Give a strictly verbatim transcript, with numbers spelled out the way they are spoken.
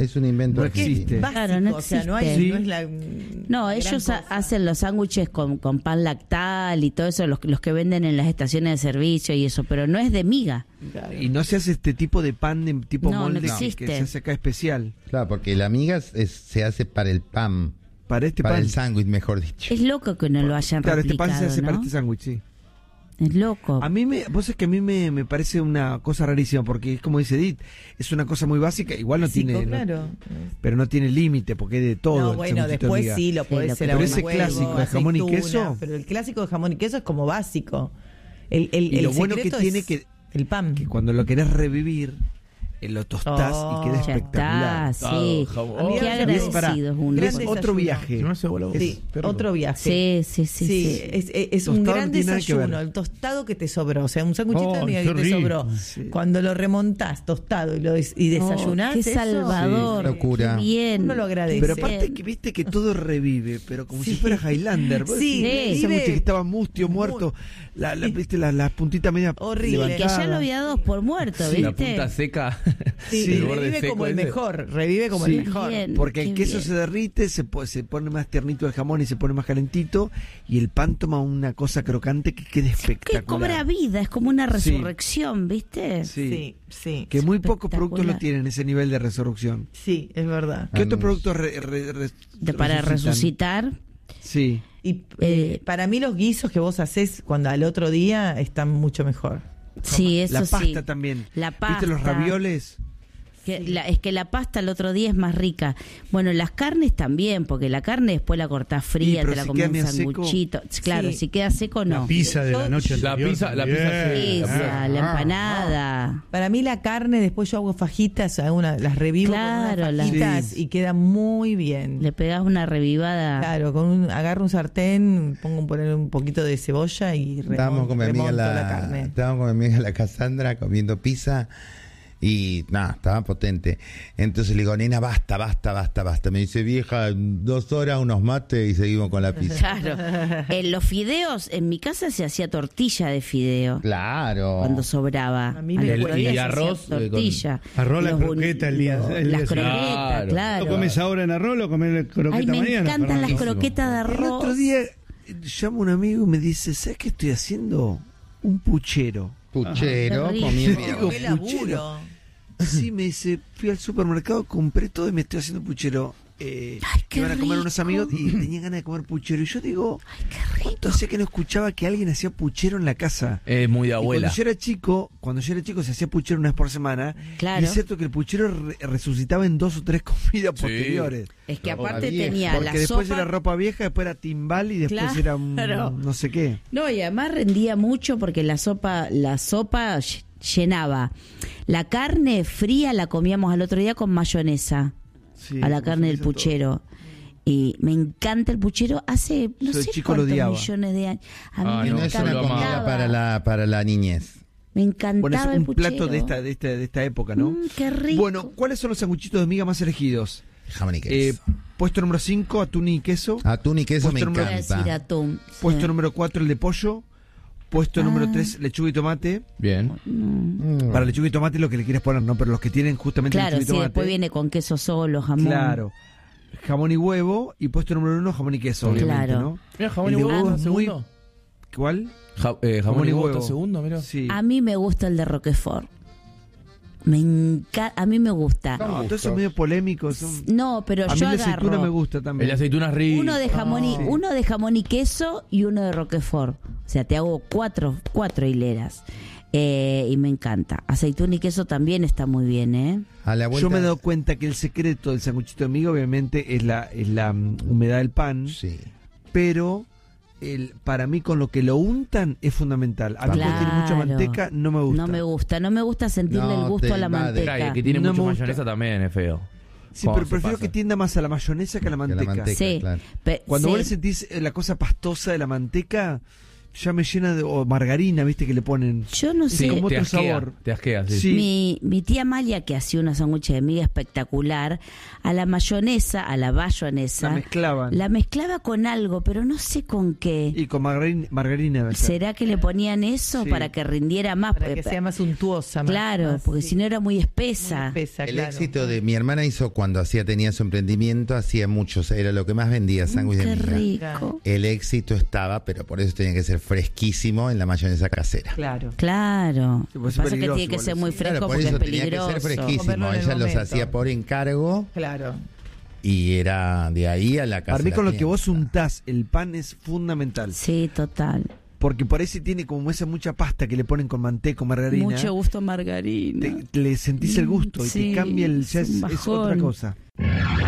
es un invento. No existe. Básico, Claro, no o sea, no, hay, existe. no es la No, gran ellos ha- cosa. hacen los sándwiches con, con pan lactal y todo eso, los, los que venden en las estaciones de servicio y eso, pero no es de miga. Claro. Y no se hace este tipo de pan de tipo No, no molde que- existe. que se hace acá especial. Claro, porque la miga es, se hace para el pan, Para este para pan. el sándwich, mejor dicho. Es loco que no lo hayan Claro, este replicado, pan se hace ¿no? para este sándwich, sí. Es loco. A mí me, vos sabés que a mí me, me parece una cosa rarísima, porque es como dice Edith, es una cosa muy básica, igual no Básico, tiene, no- claro. pero no tiene límite, porque es de todo. No, el bueno, sanguchito de después miga. sí lo Sí, puedes lo hacer que- a Pero un ese huevo, clásico de jamón y aceituna, queso. Pero el clásico de jamón y queso es como básico. El, el, Y el lo bueno que secreto tiene es que, el pan. que cuando lo querés revivir, eh, lo tostás Oh, y queda Ya espectacular. está, sí. Jabón. A mí Qué a veces- agradecidos Pará, uno. Gran es desayuno. otro viaje. No hace bola vos. Sí, Perro. otro viaje. Sí, sí, sí. Sí, sí. es, es- es un Tostado gran no tiene nada que ver. desayuno, el tostado que te sobró, o sea, un sanguchito de Oh, miga qué que te rico. sobró. Sí. Cuando lo remontás tostado y lo des- y desayunás, Oh, qué eso, salvador. Sí. Locura. Qué bien. Uno lo agradece. Pero Sí. aparte que viste que todo revive, pero como Sí. si fuera Highlander. Vos Sí, decís, sí. ese sándwich que estaba mustio, muerto, la, la, viste la, la puntita media Horrible. Que ya lo había dado por muerto, Sí, la ¿viste? punta seca. Sí, Sí. el borde revive seco como el ese. mejor, revive como Sí. el mejor. Bien. Porque Qué el queso bien. se derrite, se, po- se pone más tiernito el jamón y se pone más calentito, y el pan toma una cosa crocante que queda Que espectacular. cobra vida, es como una resurrección, ¿viste? Sí. Sí, sí, Que muy pocos Espectacular. productos lo tienen ese nivel de resurrección. sí, es verdad. ¿Qué otro Ah, producto re- re- re- De- para resucitan? resucitar. Sí. Y Eh, eh, para mí los guisos que vos haces cuando al otro día están mucho mejor. Sí, eso La sí. pasta también. La ¿Viste los pasta. ravioles? Que la- es que la pasta el otro día es más rica. Bueno, las carnes también, porque la carne después la cortás Y, fría, pero te la si comes queda un medio seco. sanguchito. Claro, Sí. si queda seco, no. La pizza de la noche La anterior. pizza- la también. pizza sí. Esa, la empanada. Para mí la carne, después yo hago fajitas, hago una- las revivo Claro, con las- unas fajitas Sí. y queda muy bien. Le pegás una revivada. Claro, con un, agarro un sartén, pongo poner un poquito de cebolla y Estábamos remonto, con mi amiga remonto la, la carne. estábamos con mi amiga la Cassandra comiendo pizza y nada, estaba potente. Entonces le digo, nena, basta, basta, basta, basta. Me dice, vieja, dos horas, unos mates y seguimos con la pizza. Claro. En los fideos, en mi casa se hacía tortilla de fideo. Claro. Cuando sobraba. A mí A me los gusta. días Y se hacía arroz, eh, con- tortilla. Arroz, la Los bun- croqueta el día- el Las día croquetas, Claro. claro. ¿Lo comes ahora en arroz o comes croqueta Ay, me mañana? encantan las Fernando? croquetas de El arroz. otro día eh, llama un amigo y me dice, ¿sabes qué estoy haciendo? Un puchero. Puchero, Ajá. Qué comiendo. rico. Qué laburo. Sí, me dice, fui al supermercado, compré todo y me estoy haciendo puchero. Eh, Ay, qué iban a comer rico. unos amigos y tenía ganas de comer puchero. Y yo digo, Ay, qué rico. ¿cuánto hacía que no escuchaba que alguien hacía puchero en la casa? Es muy de Y abuela. cuando yo era chico, cuando yo era chico se hacía puchero una vez por semana. Claro. Y es cierto que el puchero re- resucitaba en dos o tres comidas Sí. posteriores. Es que Ropa aparte vieja. tenía Porque la después sopa. era ropa vieja, después era timbal y después Claro. era un no sé qué. No, y además rendía mucho porque la sopa, la sopa ll- llenaba. La carne fría la comíamos al otro día con mayonesa, Sí, a la carne del todo. puchero. Y me encanta el puchero hace no Yo de sé chico lo cuántos odiaba. millones de años. A mí Ah, me Y no es una encantaba. comida para la, para la niñez. Me encantaba Bueno, es el un puchero. plato de esta, de esta, de esta época, ¿no? Mm, qué rico. Bueno, ¿cuáles son los sanguchitos de miga más elegidos? Jamón y Eh, queso. puesto número cinco, atún y queso. Atún y queso me puesto número- Voy a decir encanta. atún. Puesto Sí. número cuatro, el de pollo. Puesto Ah. número tres, lechuga y tomate. Bien. Mm. Para lechuga y tomate lo que le quieres poner, ¿no? Pero los que tienen justamente Claro, lechuga y sí, tomate. después viene con queso solo, jamón. Claro. Jamón y huevo. Y puesto número uno, jamón y queso, obviamente, Claro. ¿no? Mira, jamón y El de huevo huevo está es muy- segundo. ¿Cuál? Ja- eh, jamón y huevo está segundo, mira. Sí. A mí me gusta el de Roquefort. Me encanta, a mí me gusta. No, todo eso es medio polémico. Son... No, pero A mí yo la aceituna me agarro gusta El también. de aceitunas rico. uno de jamón y Sí. uno de jamón y queso y uno de Roquefort. O sea, te hago cuatro cuatro hileras. Eh, y me encanta. Aceituna y queso también está muy bien, ¿eh? A la vuelta. Yo me he dado cuenta que el secreto del sanguchito de miga obviamente es la, es la mm, humedad del pan, Sí. pero el, para mí con lo que lo untan es fundamental. A mí cuando tiene mucha Claro. manteca no me gusta. No me gusta, no me gusta sentirle No, el gusto te a la invade. manteca. Claro, y el que tiene No mucho me gusta. mayonesa también es feo. Sí, Cuando pero se prefiero pasa. que tienda más a la mayonesa que a la Que la manteca. manteca. Sí, claro. pe- Cuando sí. vos le sentís eh, la cosa pastosa de la manteca, ya me llena de o margarina, viste que le ponen. Yo no Sí, sé. como te otro asquea, sabor. te asquea, sí. Sí. Mi, mi tía Amalia, que hacía una sándwich de miga espectacular, a la mayonesa, a la bayonesa, La mezclaban. la mezclaba con algo, pero no sé con qué. Y con margarina, margarina debe ser. ¿Será que le ponían eso Sí. para que rindiera más? Para Porque- que sea más untuosa. Más, claro, más, porque sí. si no era muy espesa. Muy espesa, El claro. éxito de mi hermana hizo cuando hacía tenía su emprendimiento, hacía muchos, era lo que más vendía, sándwich Mm, de qué miga. rico. El éxito estaba, pero por eso tenía que ser fresquísimo en la mayonesa casera. Claro. Claro. Sí, Lo pues que es pasa es que peligroso tiene que igual ser eso. muy fresco Claro, por porque eso es tenía que peligroso. ser Comerlo fresquísimo. en el Ella los momento. hacía por encargo Claro. y era de ahí a la casa. Para mí la con lo que tienda. vos untás el pan es fundamental. Sí, total. Porque por ahí si tiene como esa mucha pasta que le ponen con manteca o margarina. Mucho gusto margarina. te- le sentís el gusto y Sí, te cambia el. Ya es es, un es otra bajón. cosa.